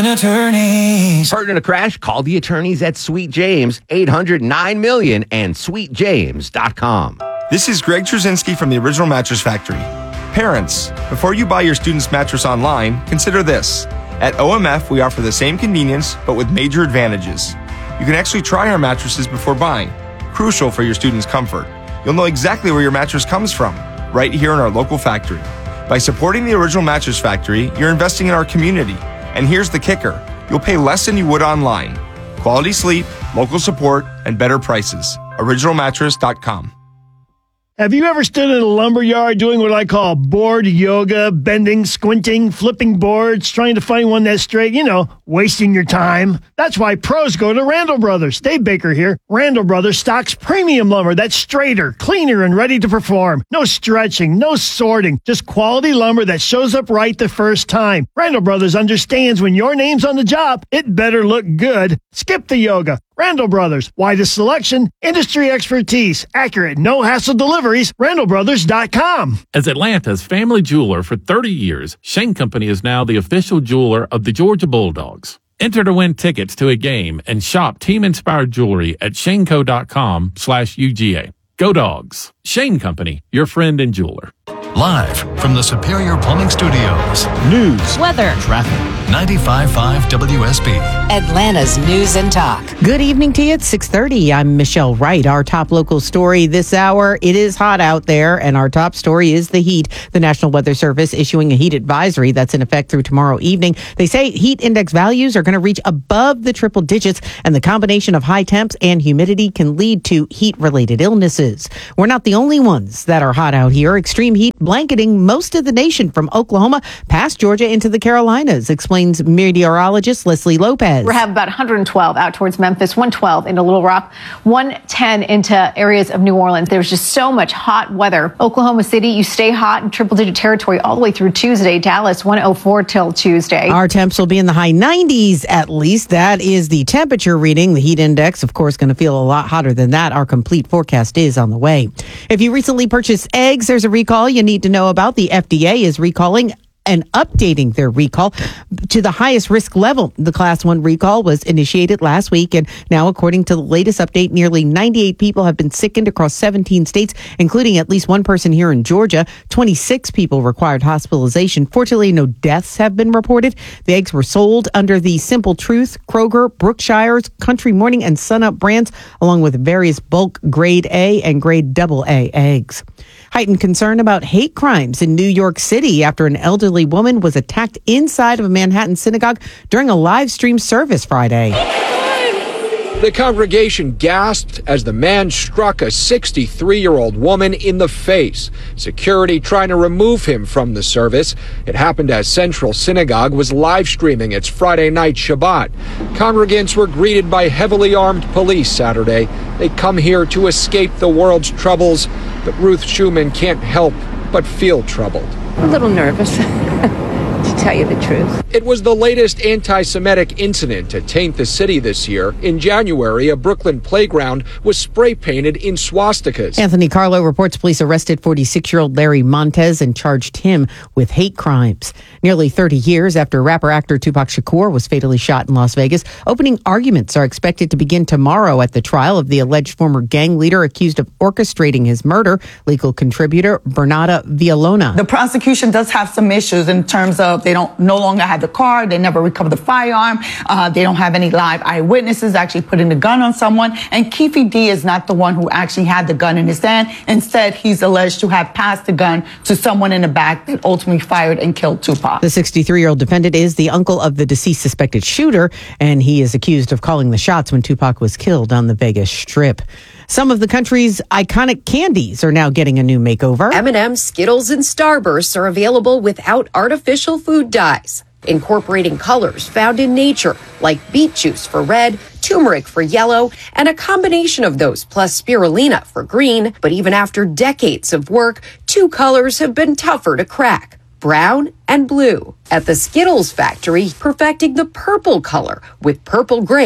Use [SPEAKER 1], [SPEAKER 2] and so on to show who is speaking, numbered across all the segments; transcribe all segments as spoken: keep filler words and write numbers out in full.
[SPEAKER 1] Attorneys.
[SPEAKER 2] Hurt in a crash? Call the attorneys at Sweet James, eight hundred nine million and sweet james dot com.
[SPEAKER 3] This is Greg Trzynski from the Original Mattress Factory. Parents, before you buy your student's mattress online, consider this. At O M F, we offer the same convenience, but with major advantages. You can actually try our mattresses before buying, crucial for your student's comfort. You'll know exactly where your mattress comes from, right here in our local factory. By supporting the Original Mattress Factory, you're investing in our community. And here's the kicker. You'll pay less than you would online. Quality sleep, local support, and better prices. original mattress dot com.
[SPEAKER 4] Have you ever stood in a lumber yard doing what I call board yoga, bending, squinting, flipping boards, trying to find one that's straight, you know, wasting your time? That's why pros go to Randall Brothers. Dave Baker here. Randall Brothers stocks premium lumber that's straighter, cleaner, and ready to perform. No stretching, no sorting, just quality lumber that shows up right the first time. Randall Brothers understands when your name's on the job, it better look good. Skip the yoga. Randall Brothers, widest selection, industry expertise, accurate, no-hassle deliveries, randall brothers dot com.
[SPEAKER 5] As Atlanta's family jeweler for thirty years, Shane Company is now the official jeweler of the Georgia Bulldogs. Enter to win tickets to a game and shop team-inspired jewelry at shaneco dot com slash U G A. Go Dogs. Shane Company, your friend and jeweler.
[SPEAKER 6] Live from the Superior Plumbing Studios.
[SPEAKER 7] News, weather,
[SPEAKER 6] traffic. ninety-five point five W S B.
[SPEAKER 7] Atlanta's News and Talk.
[SPEAKER 8] Good evening to you. It's six thirty. I'm Michelle Wright. Our top local story this hour. It is hot out there, and our top story is the heat. The National Weather Service issuing a heat advisory that's in effect through tomorrow evening. They say heat index values are going to reach above the triple digits, and the combination of high temps and humidity can lead to heat-related illnesses. We're not the only ones that are hot out here. Extreme heat blanketing most of the nation from Oklahoma past Georgia into the Carolinas, explains meteorologist Leslie Lopez.
[SPEAKER 9] We have about one hundred twelve out towards Memphis, one twelve into Little Rock, one ten into areas of New Orleans. There's just so much hot weather. Oklahoma City, you stay hot in triple-digit territory all the way through Tuesday. Dallas, one oh four till Tuesday.
[SPEAKER 8] Our temps will be in the high nineties at least. That is the temperature reading. The heat index, of course, going to feel a lot hotter than that. Our complete forecast is on the way. If you recently purchased eggs, there's a recall you need to know about. The F D A is recalling and updating their recall to the highest risk level. The class one recall was initiated last week, and now, according to the latest update, nearly ninety-eight people have been sickened across seventeen states, including at least one person here in Georgia. twenty-six people required hospitalization. Fortunately, no deaths have been reported. The eggs were sold under the Simple Truth, Kroger, Brookshire's, Country Morning, and Sunup brands, along with various bulk grade A and grade double A eggs. Heightened concern about hate crimes in New York City after an elderly woman was attacked inside of a Manhattan synagogue during a live stream service Friday.
[SPEAKER 10] The congregation gasped as the man struck a sixty-three-year-old woman in the face. Security trying to remove him from the service. It happened as Central Synagogue was live streaming its Friday night Shabbat. Congregants were greeted by heavily armed police Saturday. They come here to escape the world's troubles, but Ruth Schuman can't help but feel troubled.
[SPEAKER 11] A little nervous, to tell you the truth.
[SPEAKER 10] It was the latest anti-Semitic incident to taint the city this year. In January, a Brooklyn playground was spray-painted in swastikas.
[SPEAKER 8] Anthony Carlo reports police arrested forty-six-year-old Larry Montez and charged him with hate crimes. Nearly thirty years after rapper-actor Tupac Shakur was fatally shot in Las Vegas, opening arguments are expected to begin tomorrow at the trial of the alleged former gang leader accused of orchestrating his murder. Legal contributor Bernarda Villalona.
[SPEAKER 12] The prosecution does have some issues in terms of they don't no longer have the car, they never recovered the firearm, uh, they don't have any live eyewitnesses actually putting the gun on someone, and Keefe D is not the one who actually had the gun in his hand. Instead, he's alleged to have passed the gun to someone in the back that ultimately fired and killed Tupac.
[SPEAKER 8] The sixty-three-year-old defendant is the uncle of the deceased suspected shooter, and he is accused of calling the shots when Tupac was killed on the Vegas Strip. Some of the country's iconic candies are now getting a new makeover.
[SPEAKER 13] M and M's, Skittles, and Starbursts are available without artificial food dyes, incorporating colors found in nature, like beet juice for red, turmeric for yellow, and a combination of those plus spirulina for green. But even after decades of work, two colors have been tougher to crack: brown and blue. At the Skittles factory, perfecting the purple color with purple grape,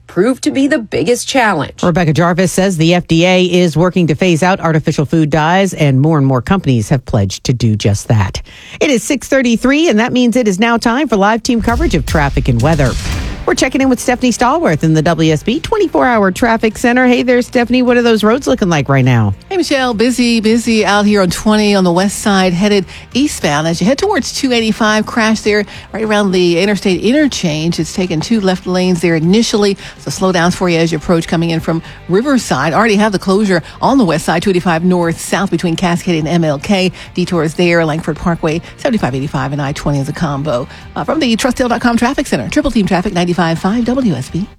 [SPEAKER 13] proved to be the biggest challenge.
[SPEAKER 8] Rebecca Jarvis says the F D A is working to phase out artificial food dyes, and more and more companies have pledged to do just that. It is six thirty-three, and that means it is now time for live team coverage of traffic and weather. We're checking in with Stephanie Stallworth in the W S B twenty-four hour Traffic Center. Hey there, Stephanie. What are those roads looking like right now?
[SPEAKER 1] Hey, Michelle. Busy, busy out here on twenty on the west side, headed eastbound. As you head towards two eighty-five, crash there right around the interstate interchange. It's taken two left lanes there initially, so slow downs for you as you approach coming in from Riverside. Already have the closure on the west side, two eighty-five north, south between Cascade and M L K. Detours there, Langford Parkway, seventy-five eighty-five and I twenty as a combo. Uh, from the Trustdale dot com Traffic Center, Triple Team Traffic, ninety-five point five W S B.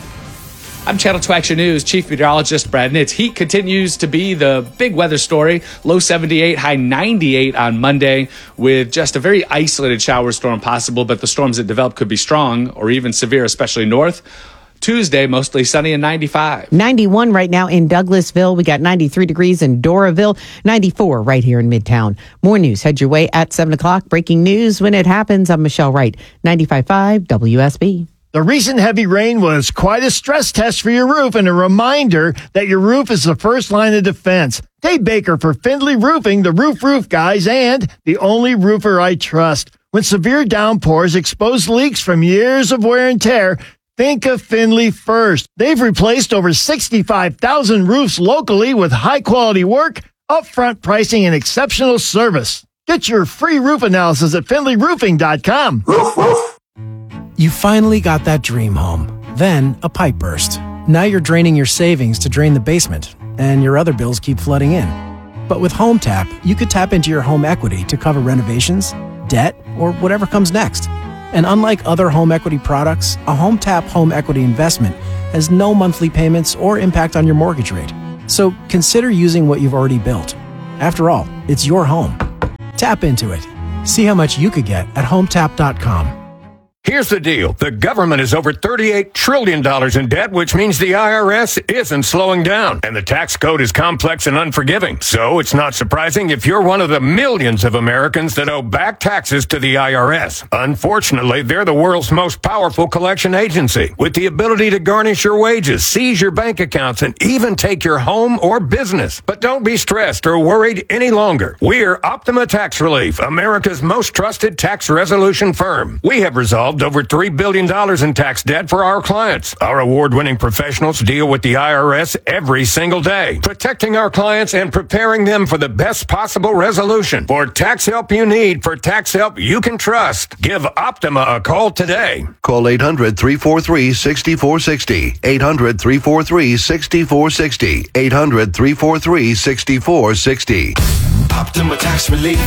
[SPEAKER 14] I'm Channel two Action News Chief Meteorologist Brad Nitz. Heat continues to be the big weather story. Low seventy-eight, high ninety-eight on Monday with just a very isolated shower storm possible, but the storms that develop could be strong or even severe, especially north. Tuesday, mostly sunny and ninety-five.
[SPEAKER 8] ninety-one right now in Douglasville. We got ninety-three degrees in Doraville, ninety-four right here in Midtown. More news. Head your way at seven o'clock. Breaking news when it happens. I'm Michelle Wright, ninety-five point five W S B.
[SPEAKER 4] The recent heavy rain was quite a stress test for your roof and a reminder that your roof is the first line of defense. Dave Baker for Findlay Roofing, the Roof Roof Guys, and the only roofer I trust. When severe downpours expose leaks from years of wear and tear, think of Findlay first. They've replaced over sixty-five thousand roofs locally with high-quality work, upfront pricing, and exceptional service. Get your free roof analysis at Findlay Roofing dot com. Roof, roof.
[SPEAKER 15] You finally got that dream home. Then a pipe burst. Now you're draining your savings to drain the basement, and your other bills keep flooding in. But with Home Tap, you could tap into your home equity to cover renovations, debt, or whatever comes next. And unlike other home equity products, a Home Tap home equity investment has no monthly payments or impact on your mortgage rate. So consider using what you've already built. After all, it's your home. Tap into it. See how much you could get at home tap dot com.
[SPEAKER 16] Here's the deal. The government is over thirty-eight trillion dollars in debt, which means the I R S isn't slowing down. And the tax code is complex and unforgiving. So it's not surprising if you're one of the millions of Americans that owe back taxes to the I R S. Unfortunately, they're the world's most powerful collection agency, with the ability to garnish your wages, seize your bank accounts, and even take your home or business. But don't be stressed or worried any longer. We're Optima Tax Relief, America's most trusted tax resolution firm. We have resolved over three billion dollars in tax debt for our clients. Our award-winning professionals deal with the I R S every single day, protecting our clients and preparing them for the best possible resolution. For tax help you need, for tax help you can trust, give Optima a call today.
[SPEAKER 17] Call eight hundred, three four three, six four six zero. eight hundred, three four three, six four six zero. eight hundred, three four three, six four six zero.
[SPEAKER 18] Optima Tax Relief.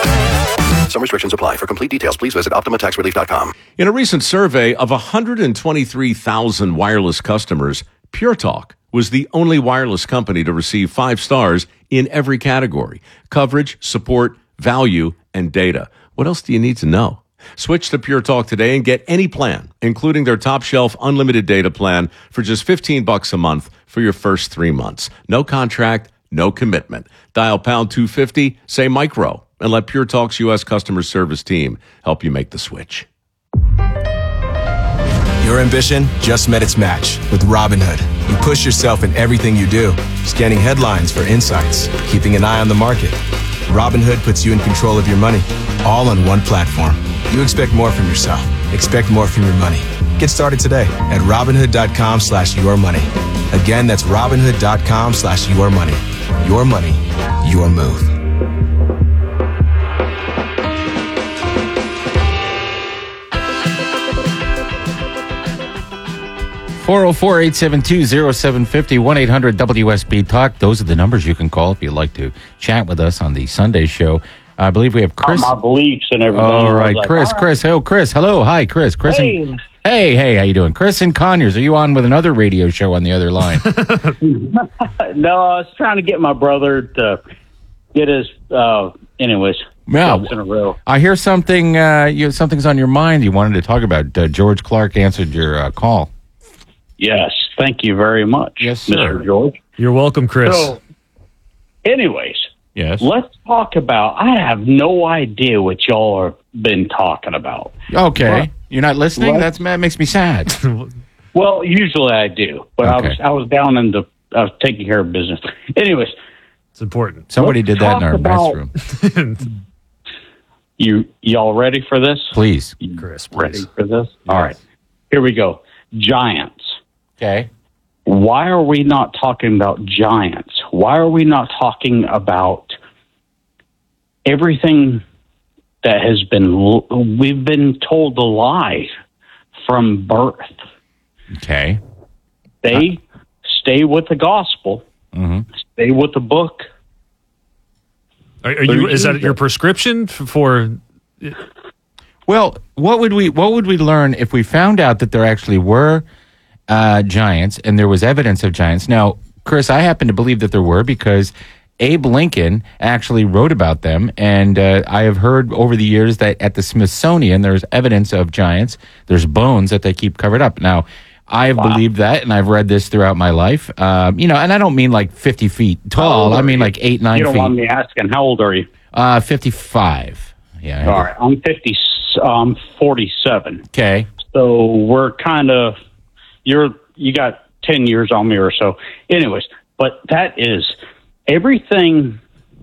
[SPEAKER 17] Some restrictions apply. For complete details, please visit optima tax relief dot com.
[SPEAKER 19] In a recent survey of one hundred twenty-three thousand wireless customers, Pure Talk was the only wireless company to receive five stars in every category: coverage, support, value, and data. What else do you need to know? Switch to Pure Talk today and get any plan, including their top shelf unlimited data plan for just fifteen bucks a month for your first three months. No contract, no commitment. Dial pound two fifty, say micro, and let Pure Talk's U S customer service team help you make the switch.
[SPEAKER 20] Your ambition just met its match with Robinhood. You push yourself in everything you do, scanning headlines for insights, keeping an eye on the market. Robinhood puts you in control of your money, all on one platform. You expect more from yourself. Expect more from your money. Get started today at Robinhood.com slash your money. Again, that's Robinhood.com slash your money. Your money, your move.
[SPEAKER 21] four oh four, eight seven two, oh seven five oh, one eight hundred W S B Talk. Those are the numbers you can call if you'd like to chat with us on the Sunday show. I believe we have Chris.
[SPEAKER 22] My beliefs and everything.
[SPEAKER 21] All right,
[SPEAKER 22] like,
[SPEAKER 21] Chris,
[SPEAKER 22] all right.
[SPEAKER 21] Chris. Oh, Chris. Hello. Hi, Chris. Chris.
[SPEAKER 22] Hey.
[SPEAKER 21] And, hey, hey, how you doing? Chris and Conyers, are you on with another radio show on the other line?
[SPEAKER 22] No, I was trying to get my brother to get his, uh, anyways.
[SPEAKER 21] Yeah.
[SPEAKER 22] In a row.
[SPEAKER 21] I hear something, uh, you, something's on your mind you wanted to talk about. Uh, George Clark answered your uh, call.
[SPEAKER 22] Yes. Thank you very much.
[SPEAKER 21] Yes, sir.
[SPEAKER 22] Mister George.
[SPEAKER 23] You're welcome, Chris.
[SPEAKER 22] So, anyways.
[SPEAKER 21] Yes.
[SPEAKER 22] Let's talk about, I have no idea what y'all have been talking about.
[SPEAKER 21] Okay.
[SPEAKER 22] But
[SPEAKER 21] You're not listening?
[SPEAKER 22] What?
[SPEAKER 21] That's, that makes me sad.
[SPEAKER 22] Well, usually I do, but I
[SPEAKER 21] Okay.
[SPEAKER 22] was I was down in the I was taking care of business. Anyways,
[SPEAKER 2] It's important.
[SPEAKER 21] Somebody
[SPEAKER 22] Let's
[SPEAKER 21] did that in
[SPEAKER 22] talk
[SPEAKER 21] our
[SPEAKER 22] about-
[SPEAKER 21] mess room.
[SPEAKER 22] you y'all ready for this?
[SPEAKER 21] Please.
[SPEAKER 2] Chris,
[SPEAKER 22] Ready
[SPEAKER 2] please.
[SPEAKER 22] for this? All right. Here we go. Giants.
[SPEAKER 21] Okay.
[SPEAKER 22] Why are we not talking about giants? Why are we not talking about everything that has been we've been told a lie from birth?
[SPEAKER 21] Okay.
[SPEAKER 22] They stay with the gospel.
[SPEAKER 21] Mm-hmm.
[SPEAKER 22] Stay with the book.
[SPEAKER 2] Are, are you? Is that your prescription f- for?
[SPEAKER 21] Well, what would we what would we learn if we found out that there actually were uh, giants and there was evidence of giants? Now, Chris, I happen to believe that there were because Abe Lincoln actually wrote about them, and uh, I have heard over the years that at the Smithsonian there's evidence of giants. There's bones that they keep covered up. Now, I've believed that, and I've read this throughout my life. Um, you know, and I don't mean like fifty feet tall. I mean like eight, nine
[SPEAKER 22] You don't
[SPEAKER 21] feet.
[SPEAKER 22] want me asking, how old are you?
[SPEAKER 21] Uh, fifty-five. Yeah.
[SPEAKER 22] All right. I'm fifty. I'm forty-seven.
[SPEAKER 21] Okay.
[SPEAKER 22] So we're kind of you're you got ten years on me or so. Anyways, but that is everything.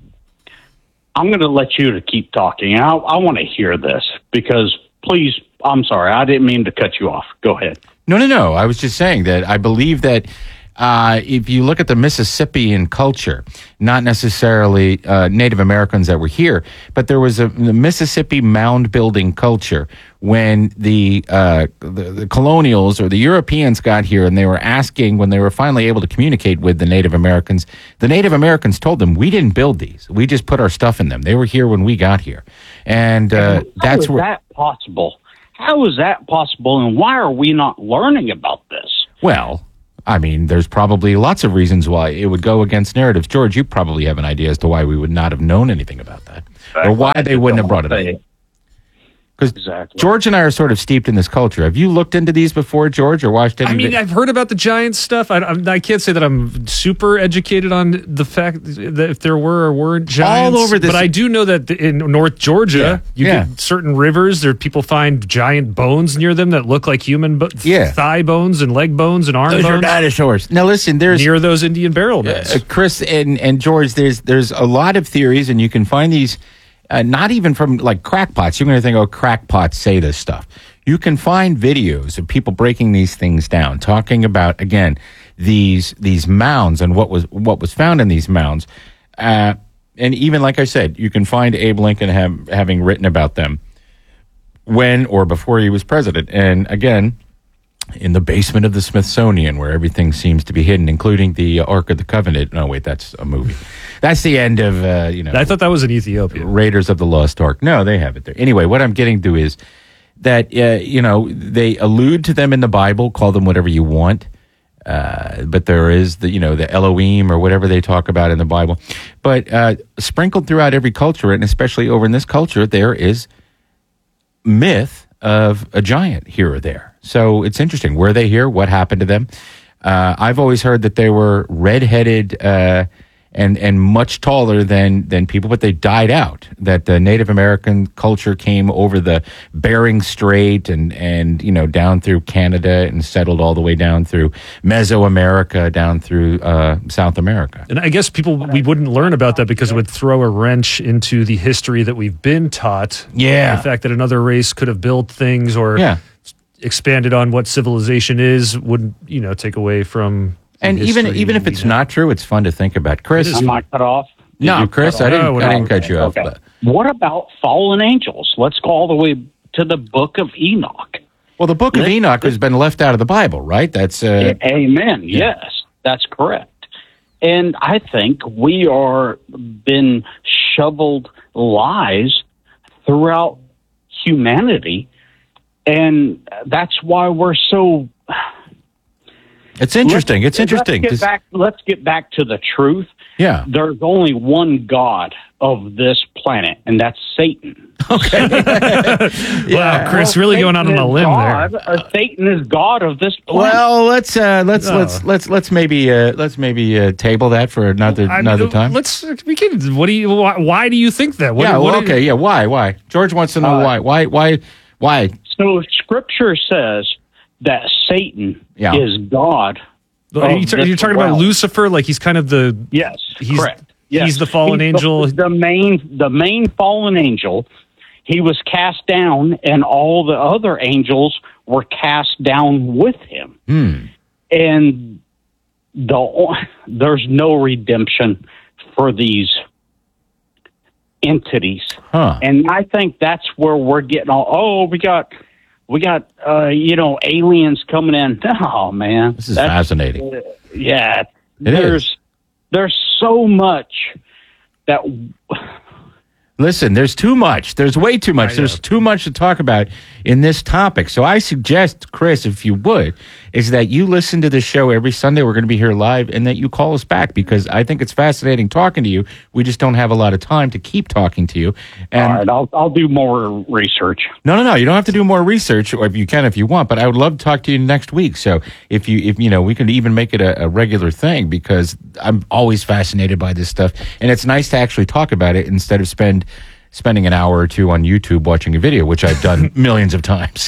[SPEAKER 22] I'm going to let you to keep talking. I, I want to hear this because, please. I'm sorry. I didn't mean to cut you off. Go ahead.
[SPEAKER 21] No, no, no. I was just saying that I believe that uh, if you look at the Mississippian culture, not necessarily uh, Native Americans that were here, but there was a the Mississippi mound building culture when the, uh, the the colonials or the Europeans got here and they were asking when they were finally able to communicate with the Native Americans. The Native Americans told them, "We didn't build these. We just put our stuff in them. They were here when we got here," and uh,
[SPEAKER 22] How
[SPEAKER 21] that's
[SPEAKER 22] is
[SPEAKER 21] where.
[SPEAKER 22] that possible? How is that possible, and why are we not learning about this?
[SPEAKER 21] Well, I mean, there's probably lots of reasons why it would go against narratives. George, you probably have an idea as to why we would not have known anything about that, or why they wouldn't have brought it up. Because
[SPEAKER 22] exactly.
[SPEAKER 21] George and I are sort of steeped in this culture. Have you looked into these before, George, or watched any?
[SPEAKER 2] I mean,
[SPEAKER 21] vi-
[SPEAKER 2] I've heard about the Giants stuff. I, I'm- I can't say that I'm super educated on the fact that if there were or weren't giants.
[SPEAKER 21] over this-
[SPEAKER 2] But I do know that in North Georgia, you
[SPEAKER 21] yeah.
[SPEAKER 2] get certain rivers. There, people find giant bones near them that look like human bo-
[SPEAKER 21] Yeah.
[SPEAKER 2] thigh bones and leg bones and arm
[SPEAKER 21] Those
[SPEAKER 2] bones.
[SPEAKER 21] are dinosaurs. Now, listen, there's
[SPEAKER 2] near those Indian burial beds.
[SPEAKER 21] Uh, Chris and, and George, there's there's a lot of theories, and you can find these uh, not even from like crackpots. You're going to think, oh, crackpots say this stuff. You can find videos of people breaking these things down, talking about again these these mounds and what was what was found in these mounds. Uh, and even like I said, you can find Abe Lincoln have, having written about them when or before he was president. And again, in the basement of the Smithsonian, where everything seems to be hidden, including the Ark of the Covenant. No, wait, that's a movie. That's the end of, uh, you know.
[SPEAKER 2] I thought that was in Ethiopia.
[SPEAKER 21] Raiders of the Lost Ark. No, they have it there. Anyway, what I'm getting to is that, uh, you know, they allude to them in the Bible, call them whatever you want. Uh, but there is the, you know, the Elohim or whatever they talk about in the Bible. But uh, sprinkled throughout every culture, and especially over in this culture, there is myth of a giant here or there. So it's interesting. Were they here? What happened to them? Uh, I've always heard that they were redheaded uh, and and much taller than than people, but they died out. That the Native American culture came over the Bering Strait and and you know down through Canada and settled all the way down through Mesoamerica, down through uh, South America.
[SPEAKER 2] And I guess people, we wouldn't learn about that because it would throw a wrench into the history that we've been taught.
[SPEAKER 21] Yeah.
[SPEAKER 2] The fact that another race could have built things or
[SPEAKER 21] Yeah.
[SPEAKER 2] expanded on what civilization is would, you know, take away from. the
[SPEAKER 21] And even
[SPEAKER 2] history
[SPEAKER 21] even if
[SPEAKER 2] we
[SPEAKER 21] it's
[SPEAKER 2] know.
[SPEAKER 21] not true, it's fun to think about. Chris,
[SPEAKER 22] Am I cut off? Did
[SPEAKER 21] no,
[SPEAKER 22] you
[SPEAKER 21] Chris,
[SPEAKER 22] cut
[SPEAKER 21] I
[SPEAKER 22] off?
[SPEAKER 21] didn't.
[SPEAKER 2] No,
[SPEAKER 21] I didn't
[SPEAKER 2] no,
[SPEAKER 21] cut you off.
[SPEAKER 22] Okay.
[SPEAKER 21] But
[SPEAKER 22] What about fallen angels? Let's go all the way to the book of Enoch.
[SPEAKER 21] well, the Book of
[SPEAKER 22] Let's-
[SPEAKER 21] Enoch has been left out of the Bible, right? That's uh,
[SPEAKER 22] Amen. Yes, that's correct. And I think we are been shoveled lies throughout humanity, and that's why we're so.
[SPEAKER 21] it's interesting. It's interesting.
[SPEAKER 22] Let's
[SPEAKER 21] 'cause-
[SPEAKER 22] get back. Let's get back to the truth.
[SPEAKER 21] yeah.
[SPEAKER 22] There's only one God of this planet, and that's Satan.
[SPEAKER 2] Wow, Chris, really going out on a
[SPEAKER 22] Satan is
[SPEAKER 2] limb
[SPEAKER 22] God,
[SPEAKER 2] there.
[SPEAKER 22] uh, Satan is God of this planet.
[SPEAKER 21] Well, let's uh, let's
[SPEAKER 2] No.
[SPEAKER 21] let's let's let's maybe uh, let's maybe uh, table that for another
[SPEAKER 2] I mean,
[SPEAKER 21] another time.
[SPEAKER 2] Let's. We can. What do you? Why, why do you think that? What,
[SPEAKER 21] yeah.
[SPEAKER 2] what
[SPEAKER 21] Well,
[SPEAKER 2] do you-
[SPEAKER 21] okay. Yeah. Why? Why? George wants to know
[SPEAKER 22] Uh,
[SPEAKER 21] why. Why? Why? Why?
[SPEAKER 22] So Scripture says that Satan
[SPEAKER 21] Yeah.
[SPEAKER 22] is God.
[SPEAKER 2] Are you
[SPEAKER 22] of
[SPEAKER 2] ta-
[SPEAKER 22] this
[SPEAKER 2] you're talking about
[SPEAKER 22] realm.
[SPEAKER 2] Lucifer, like he's kind of the
[SPEAKER 22] Yes,
[SPEAKER 2] he's,
[SPEAKER 22] correct. Yes.
[SPEAKER 2] He's the fallen
[SPEAKER 22] He's
[SPEAKER 2] angel.
[SPEAKER 22] The, the main, the main fallen angel. He was cast down, and all the other angels were cast down with him.
[SPEAKER 21] Hmm.
[SPEAKER 22] And the there's no redemption for these entities.
[SPEAKER 21] Huh.
[SPEAKER 22] And I think that's where we're getting all. Oh, we got. We got, uh, you know, aliens coming in. Oh, man.
[SPEAKER 21] This is fascinating.
[SPEAKER 22] Uh, yeah.
[SPEAKER 21] It
[SPEAKER 22] there's,
[SPEAKER 21] is.
[SPEAKER 22] There's so much that.
[SPEAKER 21] Listen, there's too much. There's way too much. There's too much to talk about in this topic. So I suggest, Chris, if you would, is that you listen to the show every Sunday. We're going to be here live, and that you call us back, because I think it's fascinating talking to you. We just don't have a lot of time to keep talking to you. And
[SPEAKER 22] all right, I'll I'll do more research.
[SPEAKER 21] No, no, no. You don't have to do more research, or if you can, if you want. But I would love to talk to you next week. So if you, if you know, we can even make it a, a regular thing, because I'm always fascinated by this stuff, and it's nice to actually talk about it instead of spend spending an hour or two on YouTube watching a video, which I've done millions of times.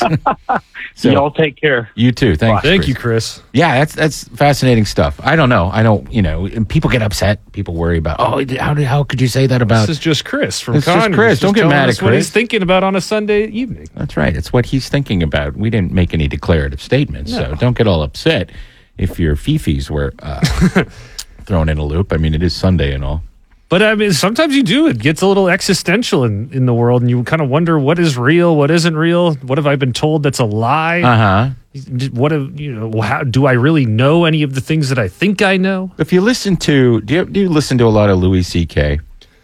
[SPEAKER 21] So,
[SPEAKER 22] y'all take care.
[SPEAKER 21] You too. Thanks.
[SPEAKER 2] Thank
[SPEAKER 21] Chris.
[SPEAKER 2] you, Chris.
[SPEAKER 21] Yeah, that's that's fascinating stuff. I don't know. I don't. You know, and people get upset. People worry about. Oh, how did, how could you say that about?
[SPEAKER 2] This is just Chris from
[SPEAKER 21] It's just
[SPEAKER 2] Conyers.
[SPEAKER 21] Chris. Don't get
[SPEAKER 2] telling
[SPEAKER 21] mad
[SPEAKER 2] us
[SPEAKER 21] at
[SPEAKER 2] what
[SPEAKER 21] Chris.
[SPEAKER 2] he's thinking about on a Sunday evening.
[SPEAKER 21] That's right. It's what he's thinking about. We didn't make any declarative statements, so
[SPEAKER 2] No.
[SPEAKER 21] don't get all upset if your fifis were uh, thrown in a loop. I mean, it is Sunday and all.
[SPEAKER 2] But I mean, sometimes you do. It gets a little existential in, in the world, and you kind of wonder what is real, what isn't real. What have I been told that's a lie?
[SPEAKER 21] Uh huh.
[SPEAKER 2] What have you know? How do I really know any of the things that I think I know?
[SPEAKER 21] If you listen to, do you, do you listen to a lot of Louis C K?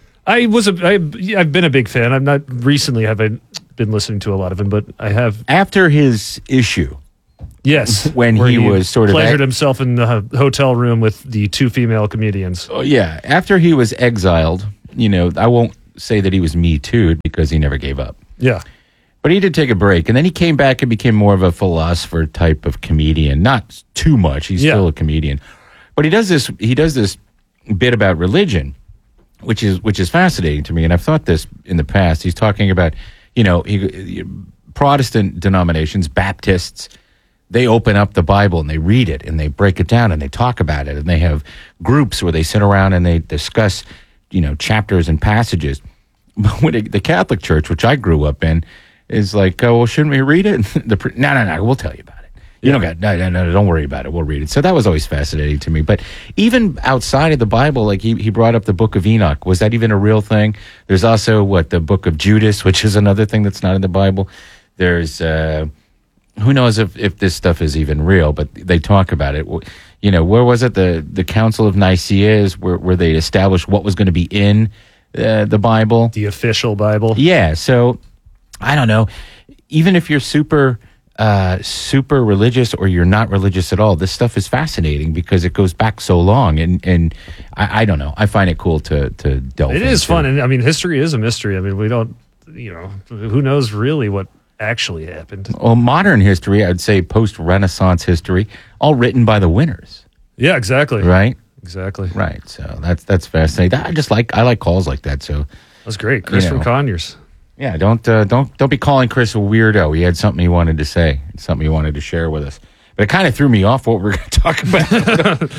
[SPEAKER 2] I was a. I, yeah, I've been a big fan. I'm not recently have I been listening to a lot of him, but I have.
[SPEAKER 21] After his issue,
[SPEAKER 2] yes,
[SPEAKER 21] when
[SPEAKER 2] where
[SPEAKER 21] he was sort of
[SPEAKER 2] pleasured
[SPEAKER 21] ex-
[SPEAKER 2] himself in the ho- hotel room with the two female comedians.
[SPEAKER 21] Oh, yeah, after he was exiled, you know, I won't say that he was Me Too'd, because he never gave up.
[SPEAKER 2] Yeah.
[SPEAKER 21] But he did take a break, and then he came back and became more of a philosopher type of comedian. Not too much. He's
[SPEAKER 2] Yeah.
[SPEAKER 21] still a comedian, but he does this. He does this bit about religion, which is which is fascinating to me. And I've thought this in the past. He's talking about, you know, he, Protestant denominations, Baptists. They open up the Bible and they read it and they break it down and they talk about it, and they have groups where they sit around and they discuss, you know, chapters and passages. But when it, the Catholic Church, which I grew up in, is like, oh, well, shouldn't we read it? the pre- no, no, no, we'll tell you about it. You don't got no, no, no, don't worry about it. We'll read it. So that was always fascinating to me. But even outside of the Bible, like he, he brought up the Book of Enoch. Was that even a real thing? There's also what the Book of Judas, which is another thing that's not in the Bible. There's uh, who knows if, if this stuff is even real, but they talk about it. You know, where was it? The the Council of Nicaea is where where they established what was going to be in uh, the Bible,
[SPEAKER 2] the official Bible.
[SPEAKER 21] Yeah. So I don't know. Even if you're super. Uh, super religious or you're not religious at all, this stuff is fascinating because it goes back so long, and and I, I don't know, I find it cool to to delve
[SPEAKER 2] It is
[SPEAKER 21] into.
[SPEAKER 2] fun, and I mean, history is a mystery. I mean, we don't, you know, who knows really what actually happened.
[SPEAKER 21] Well, modern history, I'd say post-Renaissance history, all written by the winners.
[SPEAKER 2] Yeah, exactly.
[SPEAKER 21] Right?
[SPEAKER 2] Exactly.
[SPEAKER 21] Right. So that's that's fascinating. I just like I like calls like that. So
[SPEAKER 2] that's great, Chris
[SPEAKER 21] you
[SPEAKER 2] from
[SPEAKER 21] know.
[SPEAKER 2] Conyers.
[SPEAKER 21] Yeah, don't uh, don't don't be calling Chris a weirdo. He had something he wanted to say, something he wanted to share with us. But it kind of threw me off what we're going to talk about.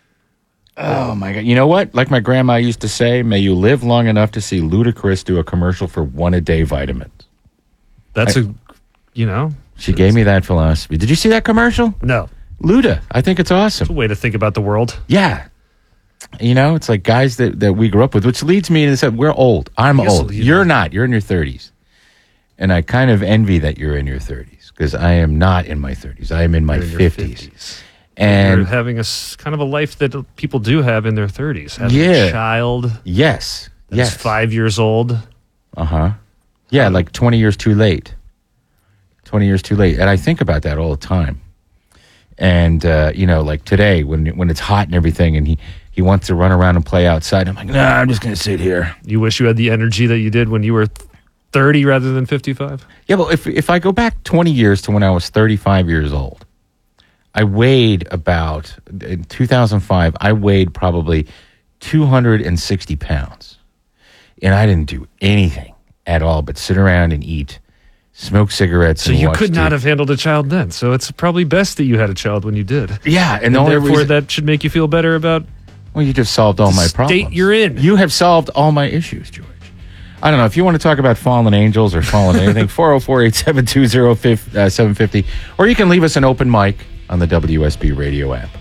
[SPEAKER 21] Oh my God! You know what? Like my grandma used to say, "May you live long enough to see Ludacris do a commercial for one a day vitamins."
[SPEAKER 2] That's
[SPEAKER 21] I-
[SPEAKER 2] a, you know,
[SPEAKER 21] She gave me that philosophy. Did you see that commercial?
[SPEAKER 2] no.
[SPEAKER 21] Luda. I think it's awesome.
[SPEAKER 2] It's a way to think about the world.
[SPEAKER 21] Yeah. You know, it's like guys that, that we grew up with, which leads me to say, we're old. I'm
[SPEAKER 2] Yes,
[SPEAKER 21] old.
[SPEAKER 2] you
[SPEAKER 21] You're not. You're in your thirties. And I kind of envy that you're in your thirties because I am not in my thirties. I am in my
[SPEAKER 2] You're in your
[SPEAKER 21] fifties.
[SPEAKER 2] fifties.
[SPEAKER 21] And
[SPEAKER 2] You're having a s- kind of a life that people do have in their thirties. Having
[SPEAKER 21] Yeah.
[SPEAKER 2] a child
[SPEAKER 21] yes.
[SPEAKER 2] that's
[SPEAKER 21] Yes.
[SPEAKER 2] five years old.
[SPEAKER 21] Uh huh. Yeah, like twenty years too late. twenty years too late. And I think about that all the time. And, uh, you know, like today when when it's hot and everything and he, he wants to run around and play outside, I'm like, nah, I'm just going to sit here.
[SPEAKER 2] You wish you had the energy that you did when you were thirty rather than fifty-five?
[SPEAKER 21] Yeah, well, if if I go back twenty years to when I was thirty-five years old, I weighed about, in two thousand five, I weighed probably two hundred sixty pounds. And I didn't do anything at all but sit around and eat smoke cigarettes.
[SPEAKER 2] So
[SPEAKER 21] and
[SPEAKER 2] you
[SPEAKER 21] watch
[SPEAKER 2] could not
[SPEAKER 21] T V.
[SPEAKER 2] have handled a child then. So it's probably best that you had a child when you did.
[SPEAKER 21] Yeah, and,
[SPEAKER 2] And,
[SPEAKER 21] the only
[SPEAKER 2] therefore
[SPEAKER 21] reason-
[SPEAKER 2] that should make you feel better about.
[SPEAKER 21] Well, you just solved all
[SPEAKER 2] the
[SPEAKER 21] my
[SPEAKER 2] state
[SPEAKER 21] problems.
[SPEAKER 2] you're in.
[SPEAKER 21] You have solved all my issues, George. I don't know if you want to talk about fallen angels or fallen anything. four oh four, eight seven two, oh seven five oh, or you can leave us an open mic on the W S B radio app.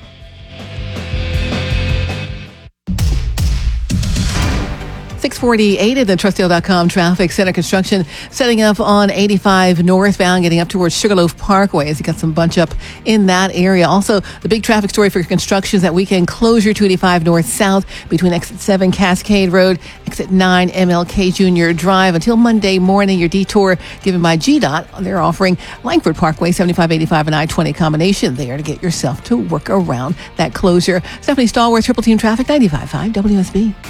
[SPEAKER 1] six forty-eight at the trustdale dot com traffic center. Construction setting up on eighty-five northbound, getting up towards Sugarloaf Parkway as you got some bunch up in that area. Also, the big traffic story for construction is that weekend closure to eighty-five north south between exit seven Cascade Road, exit nine M L K Junior Drive until Monday morning. Your detour given by G DOT. They're offering Langford Parkway, seventy-five eighty-five and I twenty combination there to get yourself to work around that closure. Stephanie Stallworth, Triple Team Traffic, ninety-five point five W S B.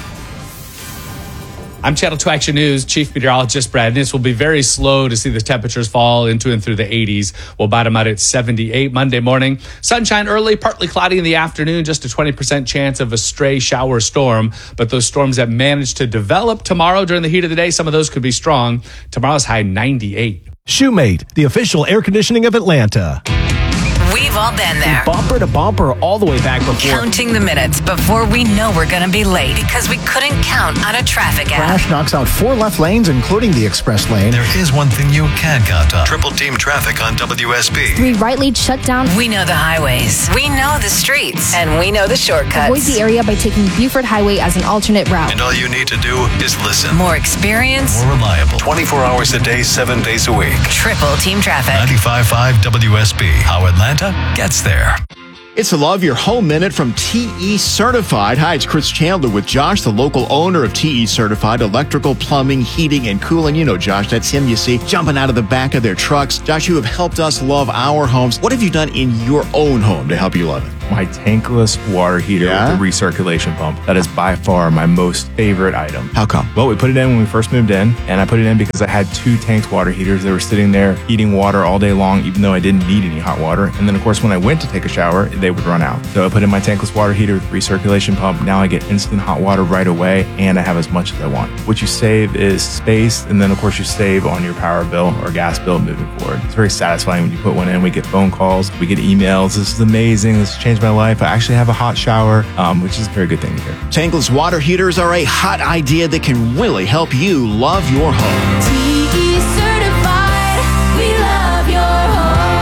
[SPEAKER 14] I'm Channel two Action News Chief Meteorologist Brad Niss. Will be very slow to see the temperatures fall into and through the eighties. We'll bottom out at seventy-eight Monday morning. Sunshine early, partly cloudy in the afternoon, just a twenty percent chance of a stray shower storm. But those storms that manage to develop tomorrow during the heat of the day, some of those could be strong. Tomorrow's high ninety-eight.
[SPEAKER 3] Shoemate, the official air conditioning of Atlanta.
[SPEAKER 7] We've all been there.
[SPEAKER 3] Bumper to bumper all the way back before.
[SPEAKER 7] Counting the minutes before we know we're going to be late because we couldn't count on a traffic app.
[SPEAKER 3] Crash knocks out four left lanes, including the express lane.
[SPEAKER 6] There is one thing you can count on. Triple Team Traffic on W S B.
[SPEAKER 5] Three right lanes shut down.
[SPEAKER 7] We know the highways. We know the streets. And we know the shortcuts.
[SPEAKER 5] Avoid the area by taking Buford Highway as an alternate route.
[SPEAKER 6] And all you need to do is listen.
[SPEAKER 7] More experience.
[SPEAKER 6] More reliable. twenty-four hours a day, seven days a week.
[SPEAKER 7] Triple Team Traffic.
[SPEAKER 6] ninety-five point five W S B. How Atlanta gets there.
[SPEAKER 23] It's a Love Your Home Minute from T E Certified. Hi, it's Chris Chandler with Josh, the local owner of T E Certified Electrical, Plumbing, Heating, and Cooling. You know Josh, that's him you see jumping out of the back of their trucks. Josh, you have helped us love our homes. What have you done in your own home to help you love it?
[SPEAKER 24] My tankless water heater
[SPEAKER 23] Yeah?
[SPEAKER 24] with the recirculation pump. That is by far my most favorite item.
[SPEAKER 23] How come?
[SPEAKER 24] Well, we put it in when we first moved in, and I put it in because I had two tanks water heaters that were sitting there heating water all day long, even though I didn't need any hot water. And then, of course, when I went to take a shower, they would run out. So I put in my tankless water heater with recirculation pump. Now I get instant hot water right away, and I have as much as I want. What you save is space, and then, of course, you save on your power bill or gas bill moving forward. It's very satisfying when you put one in. We get phone calls, we get emails. This is amazing. This has changed my life. I actually have a hot shower, um, which is a very good thing to hear.
[SPEAKER 23] Tankless water heaters are a hot idea that can really help you love your home.
[SPEAKER 5] T E certified. We love your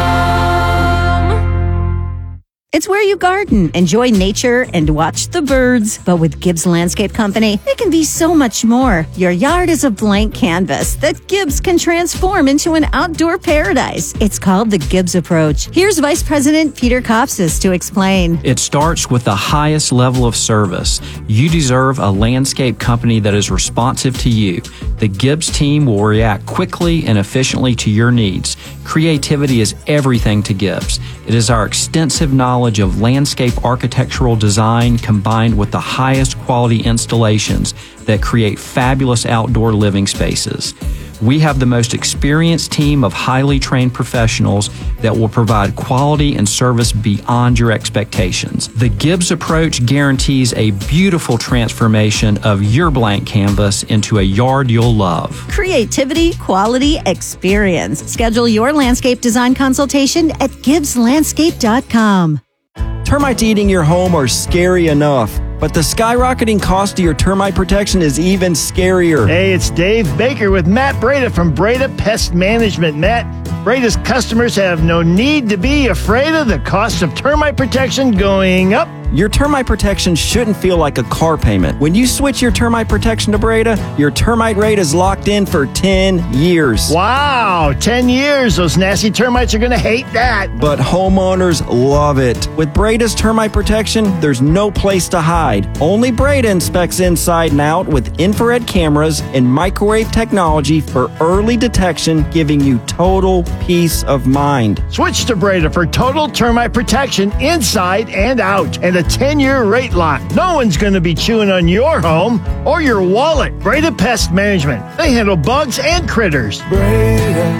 [SPEAKER 5] home.
[SPEAKER 25] It's where you garden, enjoy nature, and watch the birds. But with Gibbs Landscape Company, it can be so much more. Your yard is a blank canvas that Gibbs can transform into an outdoor paradise. It's called the Gibbs Approach. Here's Vice President Peter Kopsis to explain.
[SPEAKER 26] It starts with the highest level of service. You deserve a landscape company that is responsive to you. The Gibbs team will react quickly and efficiently to your needs. Creativity is everything to Gibbs. It is our extensive knowledge of landscape architectural design combined with the highest quality installations that create fabulous outdoor living spaces. We have the most experienced team of highly trained professionals that will provide quality and service beyond your expectations. The Gibbs Approach guarantees a beautiful transformation of your blank canvas into a yard you'll love.
[SPEAKER 25] Creativity, quality, experience. Schedule your landscape design consultation at gibbs landscape dot com.
[SPEAKER 27] Termites eating your home are scary enough, but the skyrocketing cost of your termite protection is even scarier.
[SPEAKER 4] Hey, it's Dave Baker with Matt Breda from Breda Pest Management. Matt, Breda's customers have no need to be afraid of the cost of termite protection going up.
[SPEAKER 27] Your termite protection shouldn't feel like a car payment. When you switch your termite protection to Breda, your termite rate is locked in for ten years.
[SPEAKER 4] Wow, ten years. Those nasty termites are going to hate that.
[SPEAKER 27] But homeowners love it. With Breda's termite protection, there's no place to hide. Only Breda inspects inside and out with infrared cameras and microwave technology for early detection, giving you total peace of mind.
[SPEAKER 4] Switch to Breda for total termite protection inside and out, and a ten-year rate lock. No one's going to be chewing on your home or your wallet. Breda Pest Management. They handle bugs and critters.
[SPEAKER 28] Breda,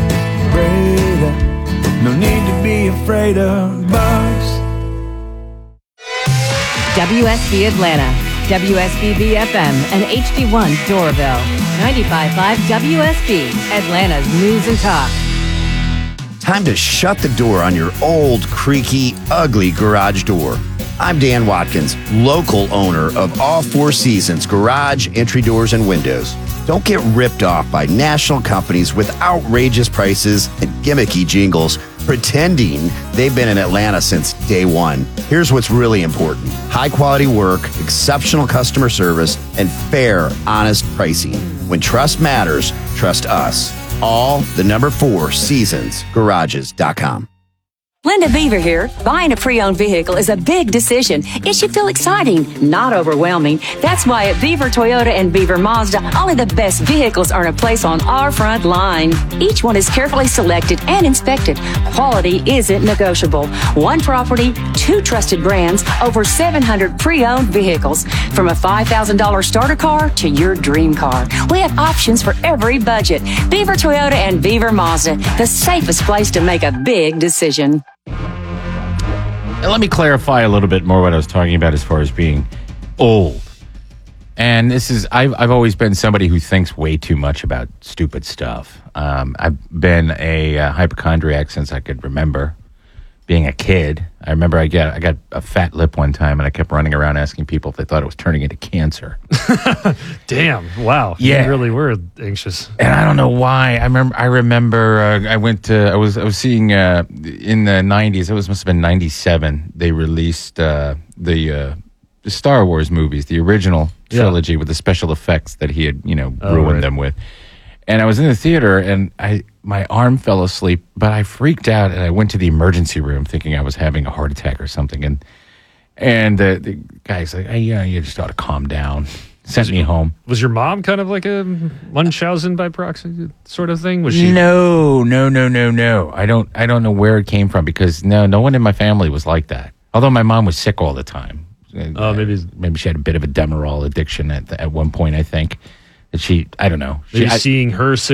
[SPEAKER 28] Breda, no need to be afraid of bugs.
[SPEAKER 25] W S B Atlanta.
[SPEAKER 8] W S B B F M and H D one Doraville. ninety-five point five W S B, Atlanta's News and Talk.
[SPEAKER 9] Time to shut the door on your old, creaky, ugly garage door. I'm Dan Watkins, local owner of All Four Seasons Garage, Entry Doors, and Windows. Don't get ripped off by national companies with outrageous prices and gimmicky jingles pretending they've been in Atlanta since day one. Here's what's really important. High quality work, exceptional customer service, and fair, honest pricing. When trust matters, trust us. All the number four seasons garages dot com.
[SPEAKER 10] Linda Beaver here. Buying a pre-owned vehicle is a big decision. It should feel exciting, not overwhelming. That's why at Beaver Toyota and Beaver Mazda, only the best vehicles earn a place on our front line. Each one is carefully selected and inspected. Quality isn't negotiable. One property, two trusted brands, over seven hundred pre-owned vehicles. From a five thousand dollars starter car to your dream car. We have options for every budget. Beaver Toyota and Beaver Mazda, the safest place to make a big decision.
[SPEAKER 21] And let me clarify a little bit more what I was talking about as far as being old. And this is, I've, I've always been somebody who thinks way too much about stupid stuff. Um, I've been a uh, hypochondriac since I could remember being a kid. I remember I got, I got a fat lip one time and I kept running around asking people if they thought it was turning into cancer.
[SPEAKER 2] Damn! Wow.
[SPEAKER 21] Yeah.
[SPEAKER 2] You really were anxious.
[SPEAKER 21] And I don't know why. I remember. I remember. Uh, I went to. I was. I was seeing uh, in the nineties. It was must have been ninety-seven. They released uh, the uh, the Star Wars movies, the original trilogy, yeah. with the special effects that he had, you know,
[SPEAKER 2] Oh,
[SPEAKER 21] ruined
[SPEAKER 2] right.
[SPEAKER 21] them with. And I was in the theater, and I my arm fell asleep, but I freaked out, and I went to the emergency room thinking I was having a heart attack or something. And and uh, the guy's like, "Hey, yeah, you just ought to calm down." Sent me home.
[SPEAKER 2] Was your mom kind of like a Munchausen by proxy sort of thing? Was she?
[SPEAKER 21] No, no, no, no, no. I don't. I don't know where it came from because no, no one in my family was like that. Although my mom was sick all the time.
[SPEAKER 2] Oh, maybe
[SPEAKER 21] maybe she had a bit of a Demerol addiction at at one point. I think that she. I don't know.
[SPEAKER 2] Maybe
[SPEAKER 21] she, I,
[SPEAKER 2] seeing her